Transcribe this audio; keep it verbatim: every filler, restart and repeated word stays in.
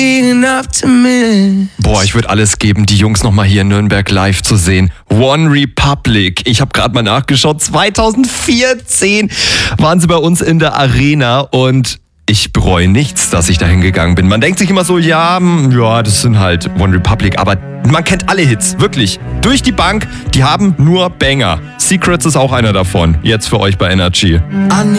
Boah, ich würde alles geben, die Jungs nochmal hier in Nürnberg live zu sehen. One Republic. Ich habe gerade mal nachgeschaut. zwanzig vierzehn waren sie bei uns in der Arena und ich bereue nichts, dass ich dahin gegangen bin. Man denkt sich immer so, ja, ja, das sind halt One Republic, aber man kennt alle Hits, wirklich. Durch die Bank, die haben nur Banger. Secrets ist auch einer davon. Jetzt für euch bei Energy.